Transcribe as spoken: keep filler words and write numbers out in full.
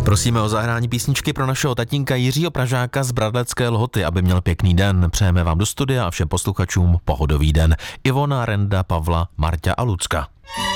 Prosíme o zahrání písničky pro našeho tatínka Jiřího Pražáka z Bradlecké Lhoty, aby měl pěkný den. Přejeme vám do studia a všem posluchačům pohodový den. Ivona, Renda, Pavla, Marťa a Lucka.